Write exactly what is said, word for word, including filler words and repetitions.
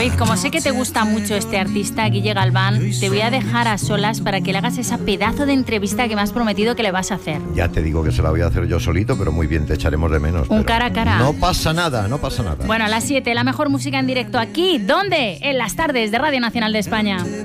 David, como sé que te gusta mucho este artista, Guille Galván, te voy a dejar a solas para que le hagas esa pedazo de entrevista que me has prometido que le vas a hacer. Ya te digo que se la voy a hacer yo solito, pero muy bien, te echaremos de menos. Un cara a cara. No pasa nada, no pasa nada. Bueno, a las siete, la mejor música en directo aquí. ¿Dónde? En las tardes de Radio Nacional de España.